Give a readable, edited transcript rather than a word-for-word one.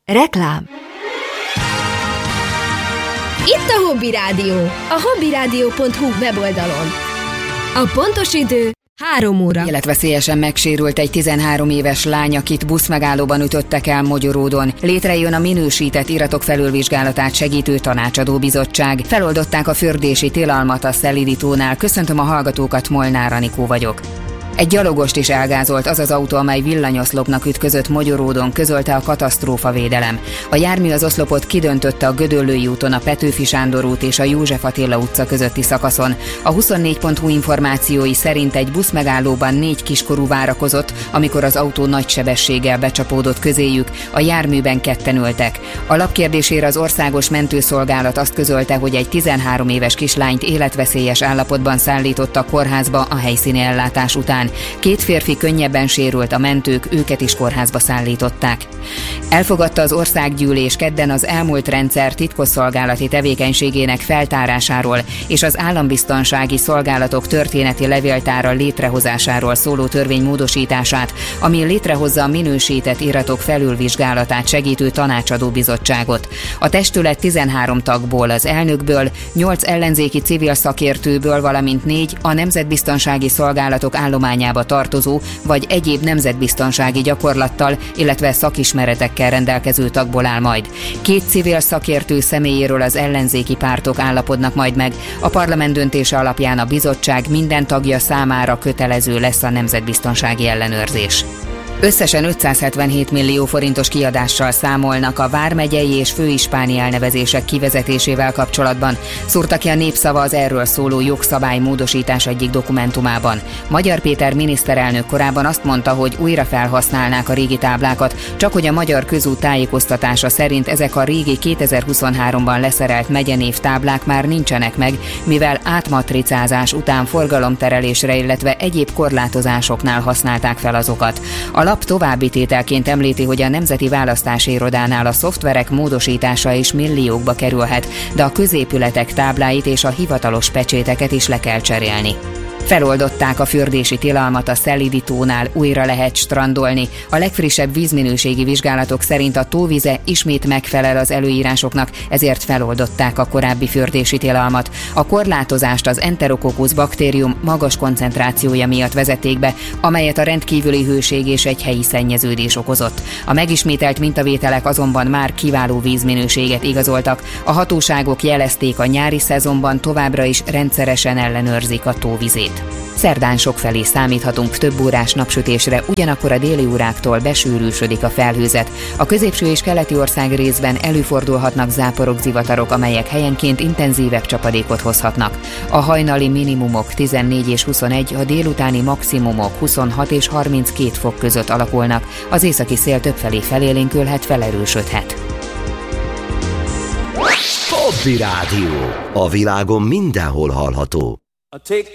Reklám. Itt a Hobby Rádió, a hobbyradio.hu weboldalon. A pontos idő 3 óra. Életveszélyesen megsérült egy 13 éves lány, akit buszmegállóban ütöttek el Mogyoródon. Létrejön a minősített iratok felülvizsgálatát segítő tanácsadó bizottság. Feloldották a fürdési tilalmat a Szelidítónál. Köszöntöm a hallgatókat, Molnár Anikó vagyok. Egy gyalogost is elgázolt az az autó, amely villanyoszlopnak ütközött Mogyoródon, közölte a katasztrófavédelem. A jármű az oszlopot kidöntötte a Gödöllői úton, a Petőfi Sándor út és a József Attila utca közötti szakaszon. A 24.hu információi szerint egy buszmegállóban 4 kiskorú várakozott, amikor az autó nagy sebességgel becsapódott közéjük, a járműben 2-en ültek. A lap kérdésére az Országos Mentőszolgálat azt közölte, hogy egy 13 éves kislányt életveszélyes állapotban szállította a kórházba a helyszíni ellátás után. 2 férfi könnyebben sérült, a mentők őket is kórházba szállították. Elfogadta az országgyűlés kedden az elmúlt rendszer titkosszolgálati tevékenységének feltárásáról és az állambiztonsági szolgálatok történeti levéltára létrehozásáról szóló törvény módosítását, ami létrehozza a minősített iratok felülvizsgálatát segítő tanácsadó bizottságot. A testület 13 tagból, az elnökből, 8 ellenzéki civil szakértőből, valamint 4 a nemzetbiztonsági szolgálatok állományába tartozó vagy egyéb nemzetbiztonsági gyakorlattal, illetve szakismeretekkel rendelkező tagból áll majd. 2 civil szakértő személyéről az ellenzéki pártok állapodnak majd meg. A parlament döntése alapján a bizottság minden tagja számára kötelező lesz a nemzetbiztonsági ellenőrzés. Összesen 577 millió forintos kiadással számolnak a vármegyei és főispáni elnevezések kivezetésével kapcsolatban, szúrta ki a Népszava az erről szóló jogszabály módosítás egyik dokumentumában. Magyar Péter miniszterelnök korábban azt mondta, hogy újra felhasználnák a régi táblákat, csak hogy a Magyar Közút tájékoztatása szerint ezek a régi 2023-ban leszerelt megyenév táblák már nincsenek meg, mivel átmatricázás után forgalomterelésre, illetve egyéb korlátozásoknál használták fel azokat. A lap további tételként említi, hogy a Nemzeti Választási Irodánál a szoftverek módosítása is milliókba kerülhet, de a középületek tábláit és a hivatalos pecséteket is le kell cserélni. Feloldották a fürdési tilalmat a Szelidítónál, újra lehet strandolni. A legfrissebb vízminőségi vizsgálatok szerint a tóvize ismét megfelel az előírásoknak, ezért feloldották a korábbi fürdési tilalmat. A korlátozást az Enterococcus baktérium magas koncentrációja miatt vezették be, amelyet a rendkívüli hőség és egy helyi szennyeződés okozott. A megismételt mintavételek azonban már kiváló vízminőséget igazoltak. A hatóságok jelezték, a nyári szezonban továbbra is rendszeresen ellenőrzik a tóvizét. Szerdán sokfelé számíthatunk több órás napsütésre, ugyanakkor a déli óráktól besűrűsödik a felhőzet. A középső és keleti ország részben előfordulhatnak záporok, zivatarok, amelyek helyenként intenzívebb csapadékot hozhatnak. A hajnali minimumok 14 és 21, a délutáni maximumok 26 és 32 fok között alakulnak. Az északi szél többfelé felélénkülhet, felerősödhet. Hobby Rádió. A világon mindenhol hallható. Take